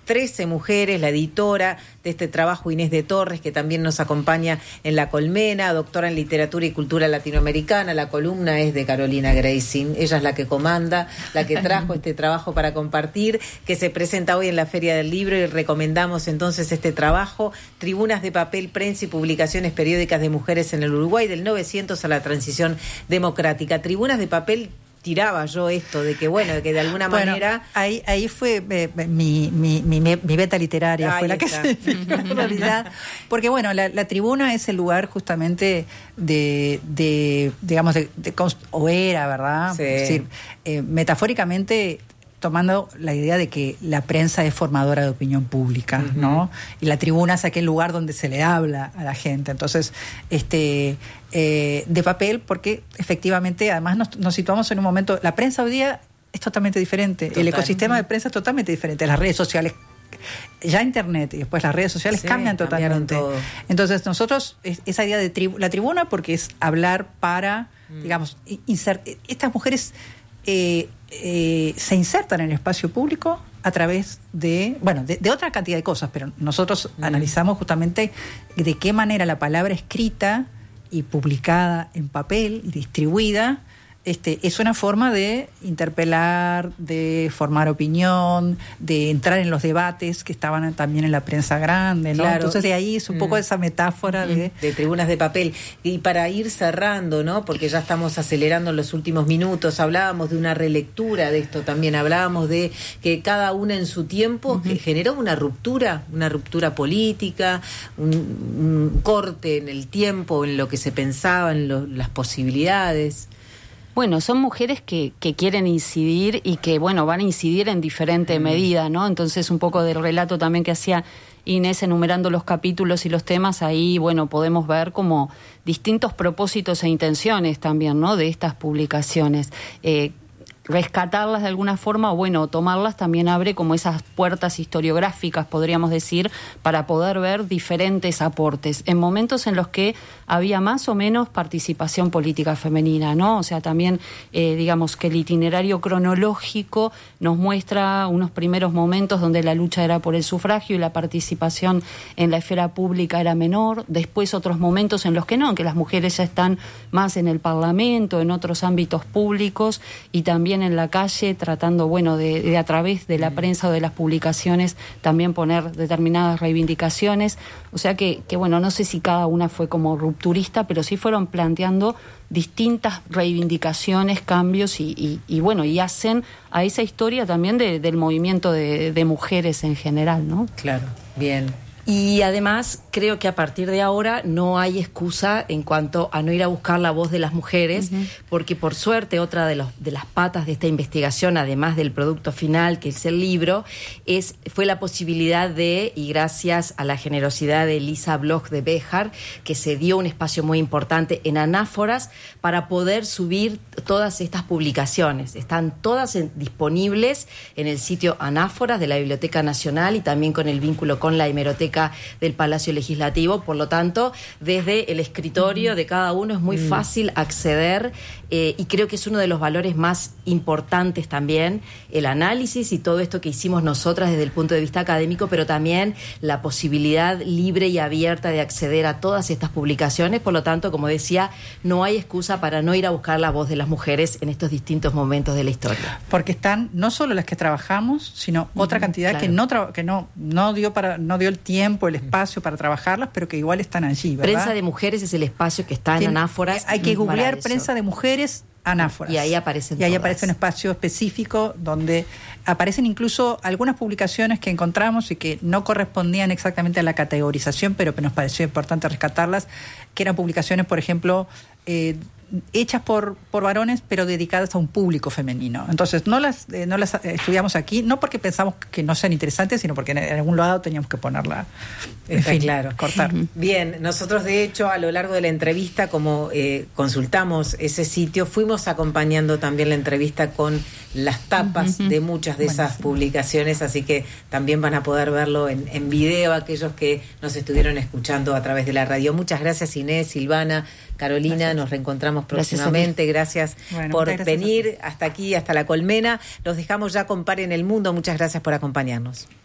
13 mujeres, la editora de este trabajo, Inés de Torres, que también nos acompaña en La Colmena, doctora en Literatura y Cultura Latinoamericana. La columna es de Carolina Greising, ella es la que comanda, la que trajo este trabajo para compartir, que se presenta hoy en la Feria del Libro, y recomendamos entonces este trabajo, Tribunas de papel, prensa y publicaciones periódicas de mujeres en el Uruguay, del 900 a la transición democrática. Tribunas de papel, tiraba yo esto de que, bueno, de que de alguna manera... Ahí fue mi beta literaria, fue la que se en realidad. Porque, bueno, la tribuna es el lugar justamente digamos, o era, ¿verdad? Sí. Es decir, metafóricamente, tomando la idea de que la prensa es formadora de opinión pública, ¿no? Y la tribuna es aquel lugar donde se le habla a la gente. Entonces, de papel, porque efectivamente, además nos situamos en un momento... La prensa hoy día es totalmente diferente. Total. El ecosistema de prensa es totalmente diferente. Las redes sociales, ya Internet y después las redes sociales cambian totalmente. Todo. Entonces, nosotros, esa idea de la tribuna, porque es hablar para, digamos, estas mujeres... se insertan en el espacio público a través de otra cantidad de cosas, pero nosotros analizamos justamente de qué manera la palabra escrita y publicada en papel y distribuida es una forma de interpelar, de formar opinión, de entrar en los debates que estaban también en la prensa grande, ¿no? Claro. Entonces de ahí es un poco esa metáfora de tribunas de papel. Y para ir cerrando, ¿no? Porque ya estamos acelerando en los últimos minutos, hablábamos de una relectura de esto también, hablábamos de que cada una en su tiempo generó una ruptura política, un corte en el tiempo, en lo que se pensaba, en las posibilidades. Bueno, son mujeres que quieren incidir y que, bueno, van a incidir en diferente medida, ¿no? Entonces, un poco del relato también que hacía Inés enumerando los capítulos y los temas, ahí, bueno, podemos ver como distintos propósitos e intenciones también, ¿no?, de estas publicaciones. Rescatarlas de alguna forma, o bueno, tomarlas también abre como esas puertas historiográficas, podríamos decir, para poder ver diferentes aportes en momentos en los que había más o menos participación política femenina, ¿no? O sea, también digamos que el itinerario cronológico nos muestra unos primeros momentos donde la lucha era por el sufragio y la participación en la esfera pública era menor, después otros momentos en los que no, en que las mujeres ya están más en el Parlamento, en otros ámbitos públicos, y también en la calle, tratando, bueno, de a través de la prensa o de las publicaciones también poner determinadas reivindicaciones. O sea que bueno, no sé si cada una fue como rupturista, pero sí fueron planteando distintas reivindicaciones, cambios y bueno, y hacen a esa historia también del movimiento de mujeres en general, ¿no? Claro, bien. Y además creo que a partir de ahora no hay excusa en cuanto a no ir a buscar la voz de las mujeres, porque por suerte otra de las patas de esta investigación, además del producto final que es el libro, fue la posibilidad y gracias a la generosidad de Elisa Bloch de Béjar, que se dio un espacio muy importante en Anáforas para poder subir todas estas publicaciones. Están todas disponibles en el sitio Anáforas de la Biblioteca Nacional y también con el vínculo con la hemeroteca del Palacio Legislativo. Por lo tanto, desde el escritorio de cada uno es muy fácil acceder y creo que es uno de los valores más importantes también, el análisis y todo esto que hicimos nosotras desde el punto de vista académico, pero también la posibilidad libre y abierta de acceder a todas estas publicaciones. Por lo tanto, como decía, no hay excusa para no ir a buscar la voz de las mujeres en estos distintos momentos de la historia. Porque están no solo las que trabajamos, sino otra cantidad claro. que no dio el tiempo, el espacio para trabajarlas, pero que igual están allí, ¿verdad? Prensa de Mujeres es el espacio que está en Anáforas. Hay que googlear Prensa de Mujeres Anáforas. Y ahí aparecen Y ahí todas. aparece un espacio específico donde aparecen incluso algunas publicaciones que encontramos y que no correspondían exactamente a la categorización, pero que nos pareció importante rescatarlas, que eran publicaciones, por ejemplo, hechas por varones, pero dedicadas a un público femenino. Entonces, no las estudiamos aquí, no porque pensamos que no sean interesantes, sino porque en algún lado teníamos que ponerla, claro, cortar. Bien, nosotros de hecho a lo largo de la entrevista, como consultamos ese sitio, fuimos acompañando también la entrevista con las tapas de muchas de esas publicaciones, así que también van a poder verlo en video aquellos que nos estuvieron escuchando a través de la radio. Muchas gracias, Inés, Silvana, Carolina, gracias. Nos reencontramos próximamente. Gracias por venir hasta aquí, hasta La Colmena. Los dejamos ya con Par en el Mundo. Muchas gracias por acompañarnos.